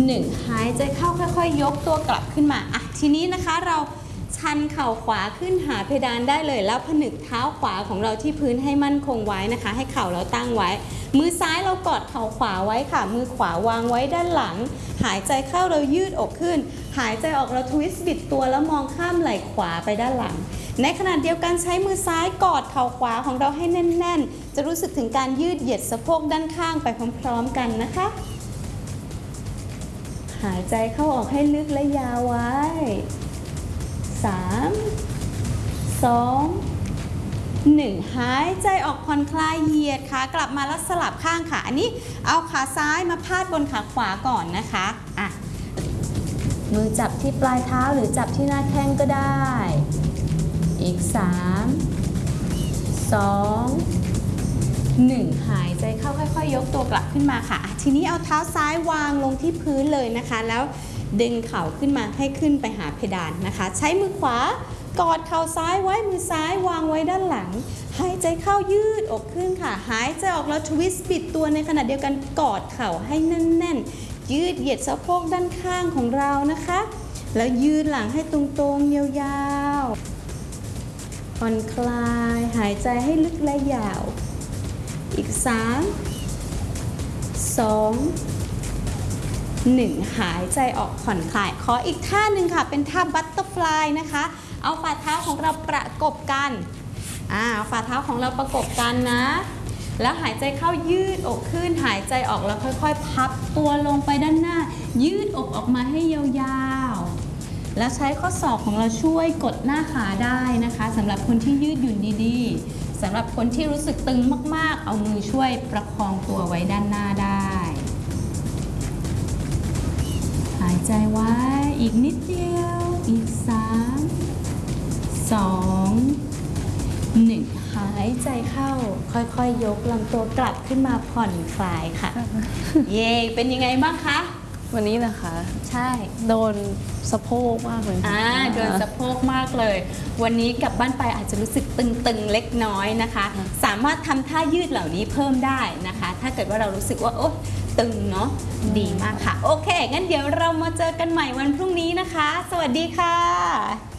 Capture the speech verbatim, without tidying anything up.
หนึ่งหายใจเข้าค่อยๆยกตัวกลับขึ้นมาอ่ะทีนี้นะคะเราชันเข่าขวาขึ้นหาเพดานได้เลยแล้วผนึกเท้าขวาของเราที่พื้นให้มั่นคงไว้นะคะให้เข่าเราตั้งไว้มือซ้ายเรากอดเข่าขวาไว้ค่ะมือขวาวางไว้ด้านหลังหายใจเข้าเรายืดอกขึ้นหายใจออกเราทวิสต์บิดตัวแล้วมองข้ามไหล่ขวาไปด้านหลังในขณะเดียวกันใช้มือซ้ายกอดเข่าขวาของเราให้แน่นๆจะรู้สึกถึงการยืดเหยียดสะโพกด้านข้างไปพร้อมๆกันนะคะหายใจเข้าออกให้ลึกและยาวไว้สามสองหนึ่งหายใจออกผ่อนคลายเหยียดขากลับมาแล้วสลับข้างค่ะอันนี้เอาขาซ้ายมาพาดบนขาขวาก่อนนะคะอ่ะมือจับที่ปลายเท้าหรือจับที่หน้าแข้งก็ได้อีกสามสองหนึ่งหายใจเข้าค่อยๆยกตัวกลับขึ้นมาค่ะทีนี้เอาเท้าซ้ายวางลงที่พื้นเลยนะคะแล้วดึงเข่าขึ้นมาให้ขึ้นไปหาเพดานนะคะใช้มือขวากอดเข่าซ้ายไว้มือซ้ายวางไว้ด้านหลังหายใจเข้ายืดอกขึ้นค่ะหายใจออกแล้วทวิสต์บิดตัวในขณะเดียวกันกอดเข่าให้แน่นๆยืดเหยียดสะโพกด้านข้างของเรานะคะแล้วยืดหลังให้ตรงๆยาวๆผ่อนคลายหายใจให้ลึกและยาวอีกสามสองหนึ่งหายใจออกผ่อนคลายขออีกท่าหนึ่งค่ะเป็นท่าบัตเตอร์ฟลายนะคะเอาฝ่าเท้าของเราประกบกันอ่าฝ่าเท้าของเราประกบกันนะแล้วหายใจเข้ายืดอกขึ้นหายใจออกแล้วค่อยๆพับตัวลงไปด้านหน้ายืดอกออกมาให้ยาวๆแล้วใช้ข้อศอกของเราช่วยกดหน้าขาได้นะคะสำหรับคนที่ยืดหยุ่นดีๆสำหรับคนที่รู้สึกตึงมากๆเอามือช่วยประคองตัวไว้ด้านหน้าได้หายใจไว้อีกนิดเดียวอีกสามสองหนึ่งหายใจเข้าค่อยๆ ย, ยกลำตัวกลับขึ้นมาผ่อนคลายค่ะ เย่เป็นยังไงบ้างคะวันนี้นะคะใช่โดนสะโพกมากเลยอ่าโดนสะโพกมากเลยวันนี้กลับบ้านไปอาจจะรู้สึกตึงๆเล็กน้อยนะคะสามารถทำท่ายืดเหล่านี้เพิ่มได้นะคะถ้าเกิดว่าเรารู้สึกว่าโอ๊ยตึงเนาะดีมากค่ะโอเคงั้นเดี๋ยวเรามาเจอกันใหม่วันพรุ่งนี้นะคะสวัสดีค่ะ